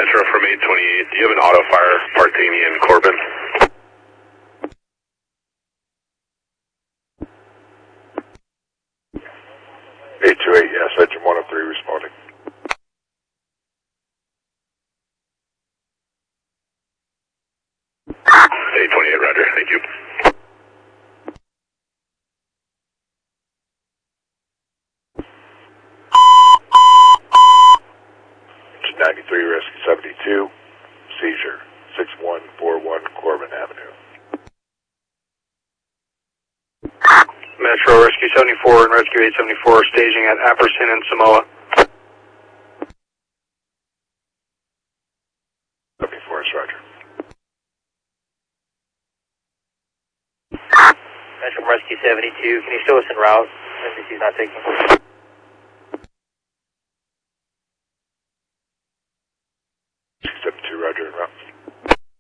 Metro from 828. Do you have an auto fire Partini in Corbin? 828, yes, engine 103 responding. Roger, thank you. Engine 93, rescue 72, seizure 6141 Corbin Avenue. Metro Rescue 74 and Rescue 874 staging at Apperson and Samoa. 74, Roger. Metro Rescue 72, can you show us en route? Rescue's not taking.